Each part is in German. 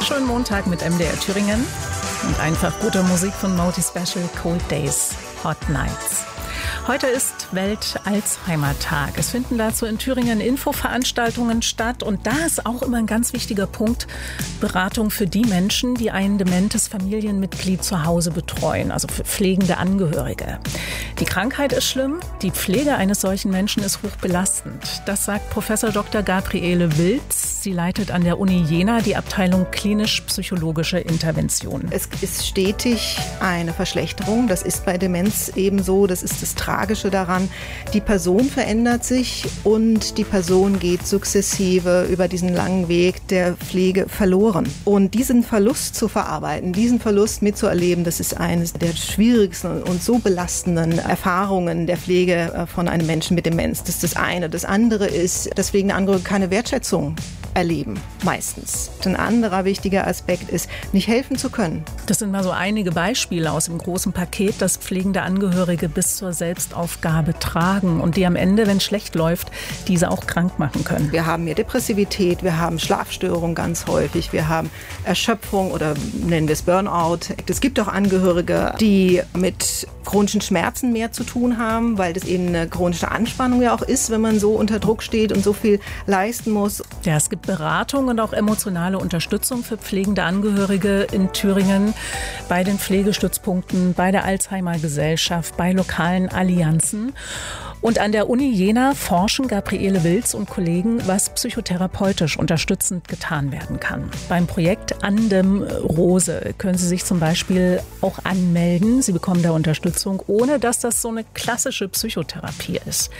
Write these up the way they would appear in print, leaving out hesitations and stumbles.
wunderschönen Montag mit MDR Thüringen und einfach gute Musik von Multi Special, Cold Days, Hot Nights. Heute ist Welt-Alzheimer-Tag. Es finden dazu in Thüringen Infoveranstaltungen statt. Und da ist auch immer ein ganz wichtiger Punkt, Beratung für die Menschen, die ein dementes Familienmitglied zu Hause betreuen, also für pflegende Angehörige. Die Krankheit ist schlimm, die Pflege eines solchen Menschen ist hochbelastend. Das sagt Professor Dr. Gabriele Wilz. Sie leitet an der Uni Jena die Abteilung klinisch-psychologische Intervention. Es ist stetig eine Verschlechterung. Das ist bei Demenz ebenso. Das ist das Tragische daran. Die Person verändert sich und die Person geht sukzessive über diesen langen Weg der Pflege verloren. Und diesen Verlust zu verarbeiten, diesen Verlust mitzuerleben, das ist eines der schwierigsten und so belastenden Erfahrungen der Pflege von einem Menschen mit Demenz. Das ist das eine. Das andere ist, dass pflegende Angehörige keine Wertschätzung erleben, meistens. Ein anderer wichtiger Aspekt ist, nicht helfen zu können. Das sind mal so einige Beispiele aus dem großen Paket, das pflegende Angehörige bis zur Selbstaufgabe tragen und die am Ende, wenn es schlecht läuft, diese auch krank machen können. Wir haben hier Depressivität, wir haben Schlafstörungen ganz häufig, wir haben Erschöpfung oder nennen wir es Burnout. Es gibt auch Angehörige, die mit chronischen Schmerzen mehr zu tun haben, weil das eben eine chronische Anspannung ja auch ist, wenn man so unter Druck steht und so viel leisten muss. Ja, es gibt Beratung und auch emotionale Unterstützung für pflegende Angehörige in Thüringen bei den Pflegestützpunkten, bei der Alzheimer-Gesellschaft, bei lokalen Allianzen. Und an der Uni Jena forschen Gabriele Wilz und Kollegen, was psychotherapeutisch unterstützend getan werden kann. Beim Projekt Andem Rose können Sie sich zum Beispiel auch anmelden. Sie bekommen da Unterstützung, ohne dass das so eine klassische Psychotherapie ist.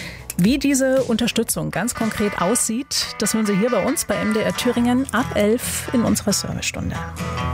Wie diese Unterstützung ganz konkret aussieht, das hören Sie hier bei uns bei MDR Thüringen ab 11 in unserer Servicestunde.